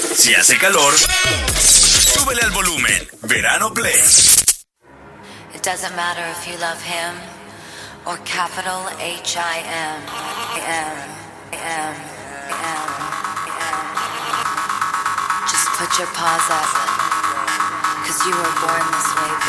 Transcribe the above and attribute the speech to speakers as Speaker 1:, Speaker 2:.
Speaker 1: Si hace calor, súbele al volumen. Verano Play.
Speaker 2: It doesn't matter if you love him or capital H-I-M. Just put your paws up, 'cause you were born this way,